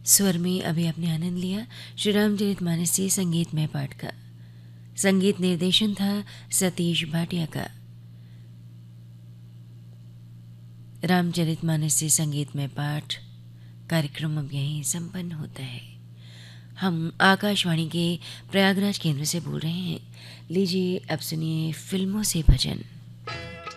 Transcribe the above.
स्वर में अभी आपने आनंद लिया श्री रामचरितमानस से संगीत में पाठ का। संगीत निर्देशन था सतीश भाटिया का। रामचरितमानस से संगीत में पाठ कार्यक्रम अब यहीं संपन्न होता है। हम आकाशवाणी के प्रयागराज केंद्र से बोल रहे हैं। लीजिए अब सुनिए फिल्मों से भजन।